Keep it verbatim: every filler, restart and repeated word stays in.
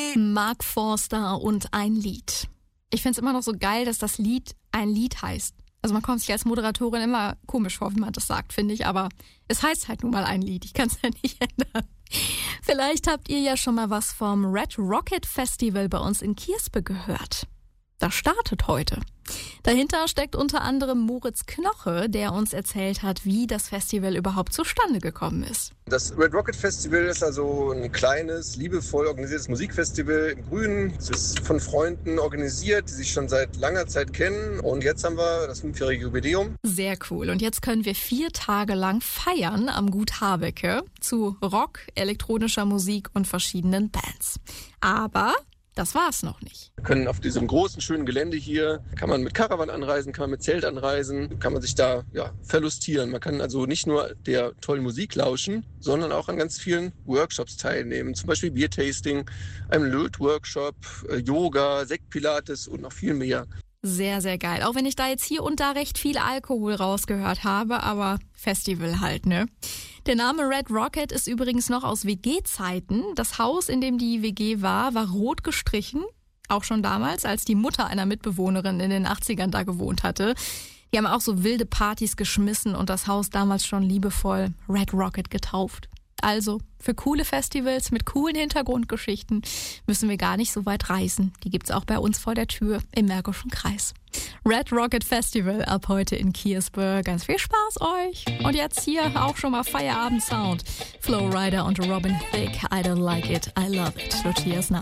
Mark Forster und ein Lied. Ich finde es immer noch so geil, dass das Lied ein Lied heißt. Also man kommt sich als Moderatorin immer komisch vor, wie man das sagt, finde ich. Aber es heißt halt nun mal ein Lied. Ich kann es ja nicht ändern. Vielleicht habt ihr ja schon mal was vom Red Rocket Festival bei uns in Kierspe gehört. Das startet heute. Dahinter steckt unter anderem Moritz Knoche, der uns erzählt hat, wie das Festival überhaupt zustande gekommen ist. Das Red Rocket Festival ist also ein kleines, liebevoll organisiertes Musikfestival im Grünen. Es ist von Freunden organisiert, die sich schon seit langer Zeit kennen. Und jetzt haben wir das fünfjährige Jubiläum. Sehr cool. Und jetzt können wir vier Tage lang feiern am Gut Habecke zu Rock, elektronischer Musik und verschiedenen Bands. Aber das war's noch nicht. Wir können auf diesem großen, schönen Gelände hier, kann man mit Caravan anreisen, kann man mit Zelt anreisen, kann man sich da ja, verlustieren. Man kann also nicht nur der tollen Musik lauschen, sondern auch an ganz vielen Workshops teilnehmen. Zum Beispiel Biertasting, einem Lötworkshop, Yoga, Sektpilates und noch viel mehr. Sehr, sehr geil. Auch wenn ich da jetzt hier und da recht viel Alkohol rausgehört habe, aber Festival halt, ne? Der Name Red Rocket ist übrigens noch aus W G-Zeiten. Das Haus, in dem die W G war, war rot gestrichen. Auch schon damals, als die Mutter einer Mitbewohnerin in den achtzigern da gewohnt hatte. Die haben auch so wilde Partys geschmissen und das Haus damals schon liebevoll Red Rocket getauft. Also, für coole Festivals mit coolen Hintergrundgeschichten müssen wir gar nicht so weit reisen. Die gibt's auch bei uns vor der Tür im Märkischen Kreis. Red Rocket Festival ab heute in Kierspe. Ganz viel Spaß euch. Und jetzt hier auch schon mal Feierabend-Sound. Flow Rider und Robin Thicke. I don't like it, I love it. Lucias